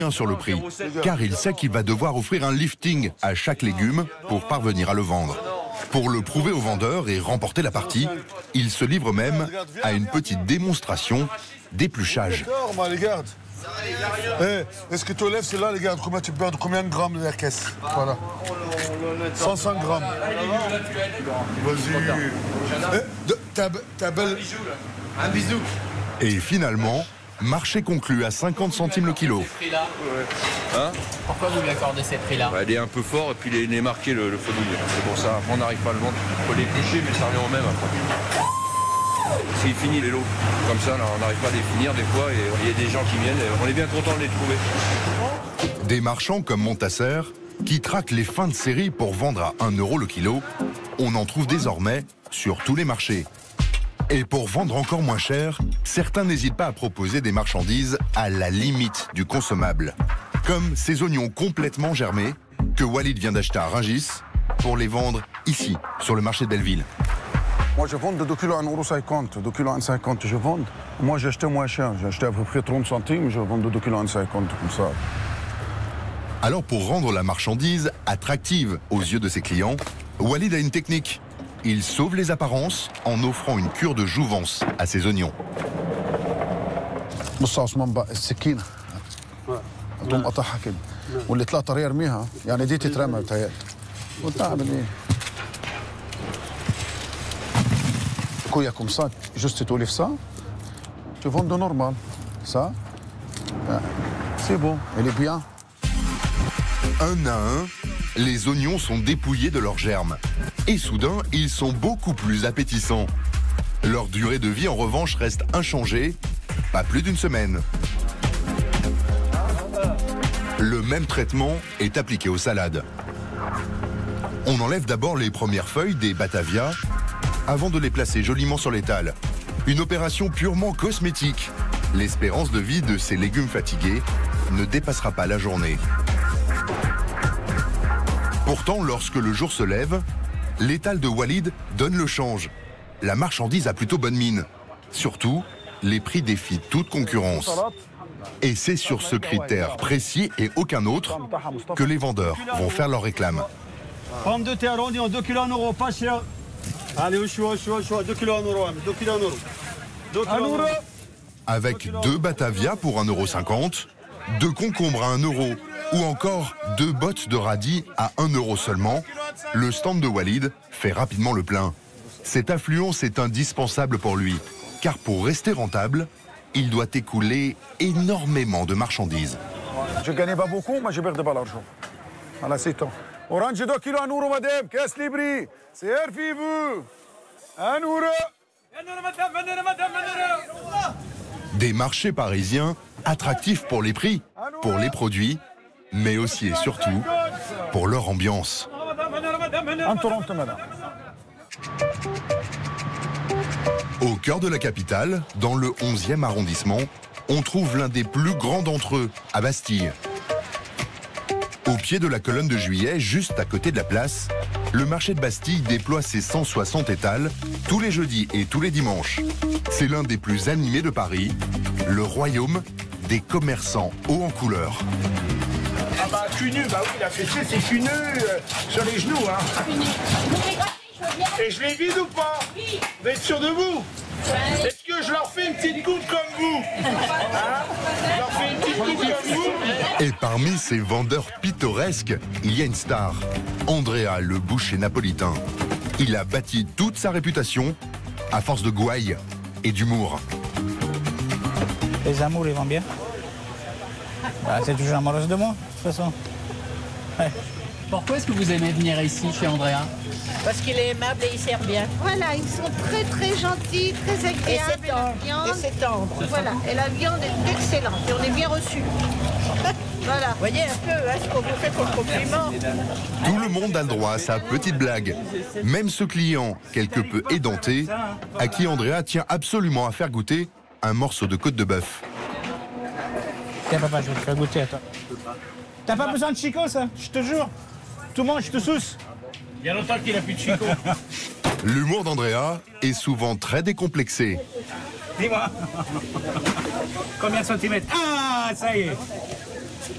sur le prix, car il sait qu'il va devoir offrir un lifting à chaque légume pour parvenir à le vendre. Pour le prouver aux vendeurs et remporter la partie, il se livre même à une petite démonstration d'épluchage. Regarde. Est-ce que tu lèves celle-là, regarde, tu perds combien de grammes la caisse? Voilà. 105 grammes. Vas-y. Ta belle... Un bisou. Et finalement, marché conclu à 50 centimes le kilo. Hein? Pourquoi vous lui accordez ces prix-là? Bah, il est un peu fort et puis il est marqué le fenouil. C'est pour ça, on n'arrive pas à le vendre. Il faut l'éplucher, mais ça revient au même après. S'il finit les lots comme ça, là, on n'arrive pas à les finir des fois et il y a des gens qui viennent et on est bien content de les trouver. Des marchands comme Montasser qui traquent les fins de série pour vendre à 1 € le kilo, on en trouve désormais sur tous les marchés. Et pour vendre encore moins cher, certains n'hésitent pas à proposer des marchandises à la limite du consommable. Comme ces oignons complètement germés que Walid vient d'acheter à Rungis pour les vendre ici, sur le marché de Belleville. Moi, je vends de 2 kg à 1,50 €, 2 kg à 1,50 €, je vends. Moi, j'ai acheté moins cher. J'ai acheté à peu près 30 centimes, je vends de 2 kg à 1,50 € comme ça. Alors, pour rendre la marchandise attractive aux yeux de ses clients, Walid a une technique. Il sauve les apparences en offrant une cure de jouvence à ses oignons. بص يا عثمان بقى السكينه تقوم قطعها كده واللي طلع طريه ارميها يعني دي تترمى بتهيألي وانت اعمل ايه؟ كويا comme ça juste tu lèves ça tu vends de normal ça c'est bon elle est bien. Un à un, les oignons sont dépouillés de leurs germes. Et soudain, ils sont beaucoup plus appétissants. Leur durée de vie, en revanche, reste inchangée, pas plus d'une semaine. Le même traitement est appliqué aux salades. On enlève d'abord les premières feuilles des Batavia avant de les placer joliment sur l'étal. Une opération purement cosmétique. L'espérance de vie de ces légumes fatigués ne dépassera pas la journée. Pourtant, lorsque le jour se lève, l'étal de Walid donne le change. La marchandise a plutôt bonne mine. Surtout, les prix défient toute concurrence. Et c'est sur ce critère précis et aucun autre que les vendeurs vont faire leur réclame. Pomme de terre, on dit 2 kg à 1 € pas cher. Allez, au choix, 2 kg à 1 €, 2 kg à 1 €. 2 kg à 1 €. Avec 2 Batavia pour 1,50 €, 2 concombres à 1 € ou encore 2 bottes de radis à 1 € seulement, le stand de Walid fait rapidement le plein. Cette affluence est indispensable pour lui, car pour rester rentable, il doit écouler énormément de marchandises. Je ne gagnais pas beaucoup, mais je perdais pas l'argent. Voilà, c'est tout. Orange 2 kg à 1 €, madame, casse les prix. C'est RFI-vous. 1 €. Des marchés parisiens attractifs pour les prix, pour les produits, mais aussi et surtout pour leur ambiance. Au cœur de la capitale, dans le 11e arrondissement, on trouve l'un des plus grands d'entre eux, à Bastille. Au pied de la colonne de Juillet, juste à côté de la place, le marché de Bastille déploie ses 160 étals tous les jeudis et tous les dimanches. C'est l'un des plus animés de Paris, le royaume des commerçants hauts en couleur. Ah bah cul nu, bah oui, la fessée c'est cul nu sur les genoux hein. Et je les vide ou pas? Oui. Vous êtes sûr de vous? Ouais. Est-ce que je leur fais une petite goutte comme vous? Hein? Je leur fais une petite goutte comme vous? Et parmi ces vendeurs pittoresques, il y a une star, Andrea, le boucher napolitain. Il a bâti toute sa réputation à force de gouaille et d'humour. Les amours, ils vont bien. Bah, c'est toujours amoureuse de moi, de toute façon. Ouais. Pourquoi est-ce que vous aimez venir ici chez Andrea? Parce qu'il est aimable et il sert bien. Voilà, ils sont très très gentils, très agréables. Et c'est tendre. Voilà, et la viande est excellente et on est bien reçus. Voilà. Vous voyez un peu hein, ce qu'on vous fait pour le compliment. Tout le monde a le droit à sa petite blague. Même ce client, quelque peu édenté, à qui Andrea tient absolument à faire goûter un morceau de côte de bœuf. Tiens papa, je vais te faire goûter à toi. T'as pas besoin de Chico ça, je te jure. Tout le monde, je te souce. Il y a longtemps qu'il a plus de Chico. L'humour d'Andrea est souvent très décomplexé. Dis-moi. Combien de centimètres? Ah, ça y est.